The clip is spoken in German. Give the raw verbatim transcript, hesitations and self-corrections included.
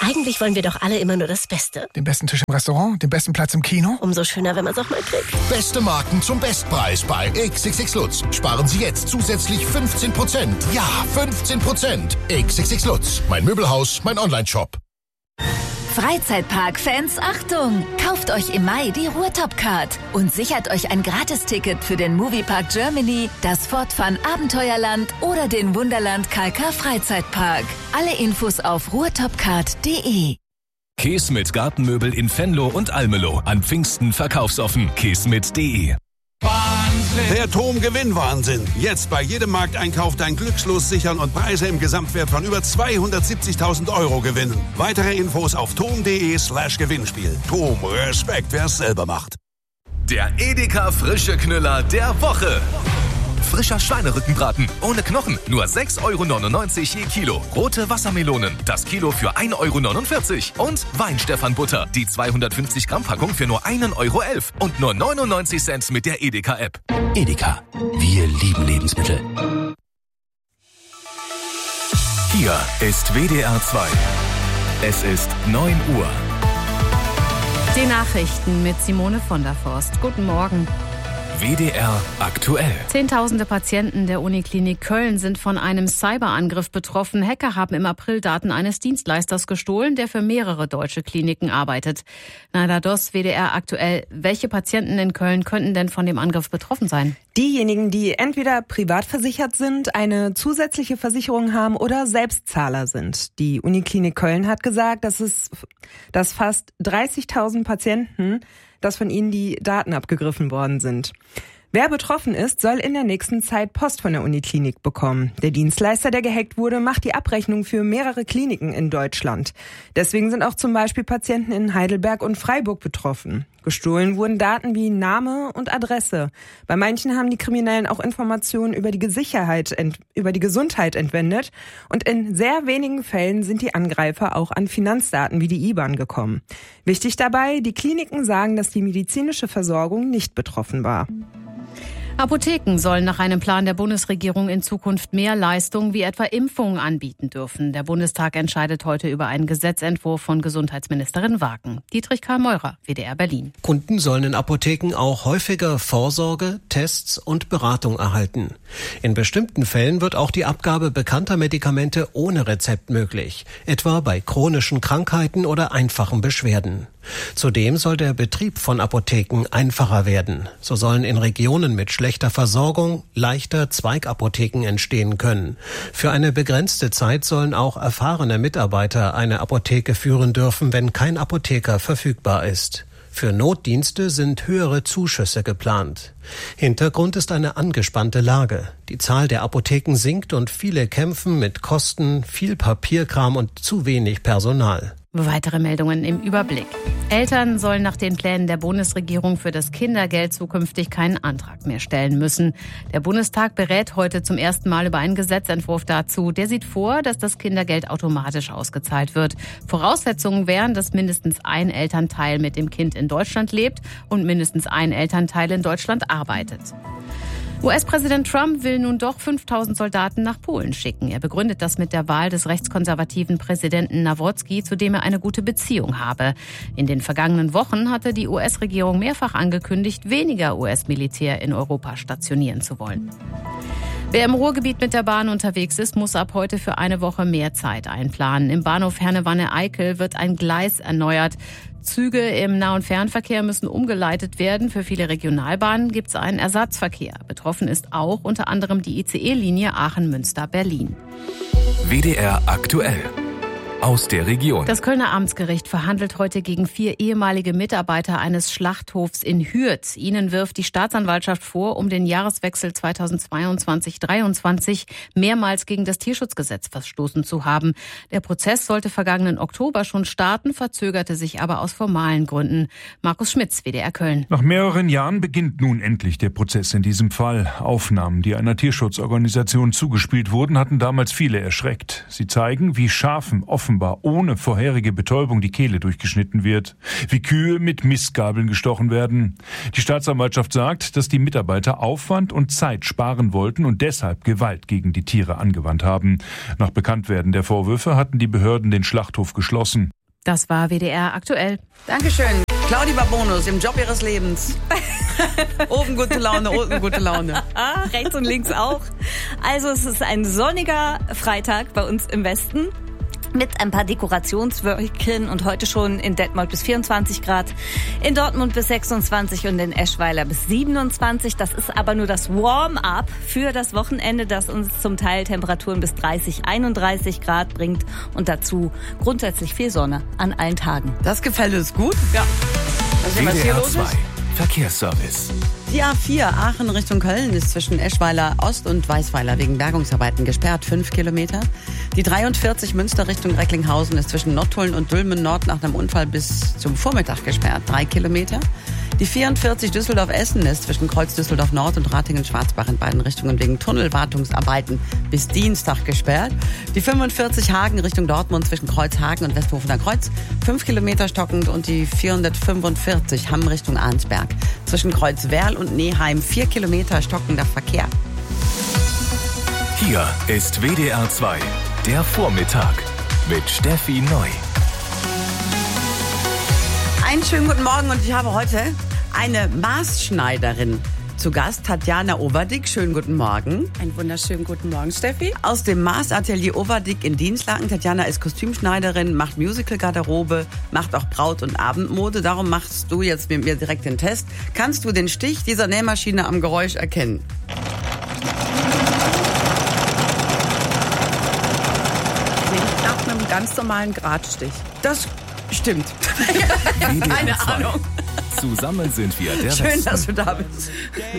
Eigentlich wollen wir doch alle immer nur das Beste. Den besten Tisch im Restaurant, den besten Platz im Kino. Umso schöner, wenn man es auch mal kriegt. Beste Marken zum Bestpreis bei X X X Lutz. Sparen Sie jetzt zusätzlich fünfzehn Prozent. Ja, fünfzehn Prozent. X X X Lutz. Mein Möbelhaus, mein Onlineshop. Freizeitpark-Fans, Achtung! Kauft euch im Mai die Ruhrtop-Card und sichert euch ein Gratisticket für den Moviepark Germany, das Fort Fun Abenteuerland oder den Wunderland K K Freizeitpark. Alle Infos auf ruhrtopcard punkt de. Kesmet Gartenmöbel in Venlo und Almelo. An Pfingsten verkaufsoffen. kesmet punkt de. Der Tom-Gewinn-Wahnsinn. Jetzt bei jedem Markteinkauf dein Glückslos sichern und Preise im Gesamtwert von über zweihundertsiebzigtausend Euro gewinnen. Weitere Infos auf tom punkt de slash Gewinnspiel. Tom, Respekt, wer es selber macht. Der Edeka Frische Knüller der Woche. Frischer Schweinerückenbraten ohne Knochen. Nur sechs Euro neunundneunzig je Kilo. Rote Wassermelonen. Das Kilo für ein Euro neunundvierzig. Und Weinstefan-Butter. Die zweihundertfünfzig Gramm Packung für nur ein Euro elf. Und nur neunundneunzig Cent mit der Edeka-App. Edeka. Wir lieben Lebensmittel. Hier ist W D R zwei. Es ist neun Uhr. Die Nachrichten mit Simone von der Forst. Guten Morgen. W D R aktuell. Zehntausende Patienten der Uniklinik Köln sind von einem Cyberangriff betroffen. Hacker haben im April Daten eines Dienstleisters gestohlen, der für mehrere deutsche Kliniken arbeitet. Naida Doss, W D R aktuell. Welche Patienten in Köln könnten denn von dem Angriff betroffen sein? Diejenigen, die entweder privat versichert sind, eine zusätzliche Versicherung haben oder Selbstzahler sind. Die Uniklinik Köln hat gesagt, dass es, dass fast dreißigtausend Patienten, dass von ihnen die Daten abgegriffen worden sind. Wer betroffen ist, soll in der nächsten Zeit Post von der Uniklinik bekommen. Der Dienstleister, der gehackt wurde, macht die Abrechnung für mehrere Kliniken in Deutschland. Deswegen sind auch zum Beispiel Patienten in Heidelberg und Freiburg betroffen. Gestohlen wurden Daten wie Name und Adresse. Bei manchen haben die Kriminellen auch Informationen über die Sicherheit, über die Gesundheit entwendet. Und in sehr wenigen Fällen sind die Angreifer auch an Finanzdaten wie die I B A N gekommen. Wichtig dabei, die Kliniken sagen, dass die medizinische Versorgung nicht betroffen war. Apotheken sollen nach einem Plan der Bundesregierung in Zukunft mehr Leistungen wie etwa Impfungen anbieten dürfen. Der Bundestag entscheidet heute über einen Gesetzentwurf von Gesundheitsministerin Wagen. Dietrich Karl Meurer, W D R Berlin. Kunden sollen in Apotheken auch häufiger Vorsorge, Tests und Beratung erhalten. In bestimmten Fällen wird auch die Abgabe bekannter Medikamente ohne Rezept möglich, etwa bei chronischen Krankheiten oder einfachen Beschwerden. Zudem soll der Betrieb von Apotheken einfacher werden. So sollen in Regionen mit schlechter Versorgung leichter Zweigapotheken entstehen können. Für eine begrenzte Zeit sollen auch erfahrene Mitarbeiter eine Apotheke führen dürfen, wenn kein Apotheker verfügbar ist. Für Notdienste sind höhere Zuschüsse geplant. Hintergrund ist eine angespannte Lage. Die Zahl der Apotheken sinkt und viele kämpfen mit Kosten, viel Papierkram und zu wenig Personal. Weitere Meldungen im Überblick. Eltern sollen nach den Plänen der Bundesregierung für das Kindergeld zukünftig keinen Antrag mehr stellen müssen. Der Bundestag berät heute zum ersten Mal über einen Gesetzentwurf dazu. Der sieht vor, dass das Kindergeld automatisch ausgezahlt wird. Voraussetzungen wären, dass mindestens ein Elternteil mit dem Kind in Deutschland lebt und mindestens ein Elternteil in Deutschland arbeitet. U S-Präsident Trump will nun doch fünftausend Soldaten nach Polen schicken. Er begründet das mit der Wahl des rechtskonservativen Präsidenten Nawrocki, zu dem er eine gute Beziehung habe. In den vergangenen Wochen hatte die U S-Regierung mehrfach angekündigt, weniger U S-Militär in Europa stationieren zu wollen. Wer im Ruhrgebiet mit der Bahn unterwegs ist, muss ab heute für eine Woche mehr Zeit einplanen. Im Bahnhof Herne-Wanne-Eickel wird ein Gleis erneuert. Züge im Nah- und Fernverkehr müssen umgeleitet werden. Für viele Regionalbahnen gibt es einen Ersatzverkehr. Betroffen ist auch unter anderem die I C E-Linie Aachen-Münster-Berlin. W D R aktuell. Aus der Region. Das Kölner Amtsgericht verhandelt heute gegen vier ehemalige Mitarbeiter eines Schlachthofs in Hürth. Ihnen wirft die Staatsanwaltschaft vor, um den Jahreswechsel zweitausendzweiundzwanzig dreiundzwanzig mehrmals gegen das Tierschutzgesetz verstoßen zu haben. Der Prozess sollte vergangenen Oktober schon starten, verzögerte sich aber aus formalen Gründen. Markus Schmitz, W D R Köln. Nach mehreren Jahren beginnt nun endlich der Prozess in diesem Fall. Aufnahmen, die einer Tierschutzorganisation zugespielt wurden, hatten damals viele erschreckt. Sie zeigen, wie Schafen offenbar ohne vorherige Betäubung die Kehle durchgeschnitten wird, wie Kühe mit Mistgabeln gestochen werden. Die Staatsanwaltschaft sagt, dass die Mitarbeiter Aufwand und Zeit sparen wollten und deshalb Gewalt gegen die Tiere angewandt haben. Nach Bekanntwerden der Vorwürfe hatten die Behörden den Schlachthof geschlossen. Das war W D R aktuell. Dankeschön. Claudia Bonus im Job ihres Lebens. Oben gute Laune, unten gute Laune. Rechts und links auch. Also es ist ein sonniger Freitag bei uns im Westen. Mit ein paar Dekorationswölkchen und heute schon in Detmold bis vierundzwanzig Grad, in Dortmund bis sechsundzwanzig und in Eschweiler bis siebenundzwanzig. Das ist aber nur das Warm-up für das Wochenende, das uns zum Teil Temperaturen bis dreißig, einunddreißig Grad bringt und dazu grundsätzlich viel Sonne an allen Tagen. Das gefällt uns gut. Ja. Also, was hier los ist? Verkehrsservice. Die A vier Aachen Richtung Köln ist zwischen Eschweiler Ost und Weißweiler wegen Bergungsarbeiten gesperrt, fünf Kilometer. Die dreiundvierzig Münster Richtung Recklinghausen ist zwischen Nottuln und Dülmen Nord nach einem Unfall bis zum Vormittag gesperrt, drei Kilometer. Die vierundvierzig Düsseldorf-Essen ist zwischen Kreuz Düsseldorf Nord und Ratingen-Schwarzbach in beiden Richtungen wegen Tunnelwartungsarbeiten bis Dienstag gesperrt. Die fünfundvierzig Hagen Richtung Dortmund zwischen Kreuzhagen und Westhofener Kreuz, fünf Kilometer stockend. Und die vierhundertfünfundvierzig Hamm Richtung Arnsberg zwischen Kreuzwerl und Neheim, vier Kilometer stockender Verkehr. Hier ist W D R zwei, der Vormittag mit Steffi Neu. Einen schönen guten Morgen und ich habe heute eine Maßschneiderin zu Gast, Tatjana Overdick. Schönen guten Morgen. Einen wunderschönen guten Morgen, Steffi. Aus dem Maßatelier Overdick in Dienstlaken. Tatjana ist Kostümschneiderin, macht Musical-Garderobe, macht auch Braut- und Abendmode. Darum machst du jetzt mit mir direkt den Test. Kannst du den Stich dieser Nähmaschine am Geräusch erkennen? Klingt nach einem ganz normalen Gradstich. Das stimmt. W D R Keine zwei. Ahnung. Zusammen sind wir der Schön, Westen. dass du da bist.